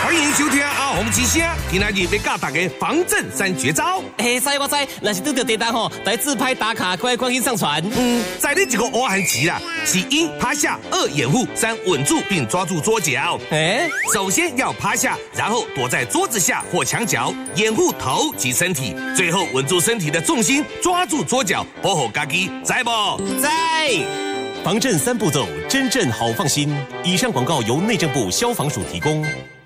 欢迎收听阿红之声，今仔日要教大家防震3绝招。 知我知，若是拄到地震吼，来自拍打卡，快紧上传。 在你一个乌汉棋啦，是1趴下，2掩护，3稳住并抓住桌角。首先要趴下，然后躲在桌子下或墙角，掩护头及身体，最后稳住身体的重心，抓住桌角，保护家己，知不？ 在。 防震3步骤，真正好放心。以上广告由内政部消防署提供。